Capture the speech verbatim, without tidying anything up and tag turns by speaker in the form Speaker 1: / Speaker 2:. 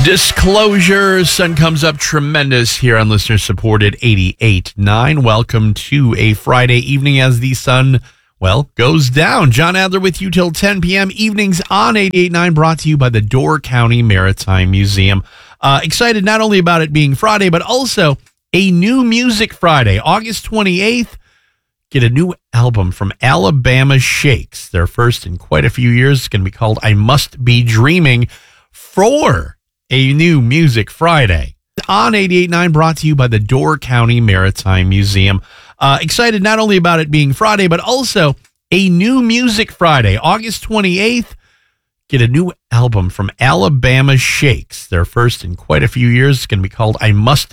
Speaker 1: Disclosure, sun comes up tremendous here on listener-supported eighty-eight point nine. Welcome to a Friday evening as the sun, well, goes down. John Adler with you till ten p.m. Evenings on eighty-eight point nine, brought to you by the Door County Maritime Museum. Uh, excited not only about it being Friday, but also a new Music Friday, August twenty-eighth. Get a new album from Alabama Shakes. Their first in quite a few years. It's going to be called I Must Be Dreaming for a new Music Friday on eighty-eight point nine, brought to you by the Door County Maritime Museum. Uh, excited not only about it being Friday, but also a new Music Friday, August twenty-eighth. Get a new album from Alabama Shakes. Their first in quite a few years. It's going to be called I Must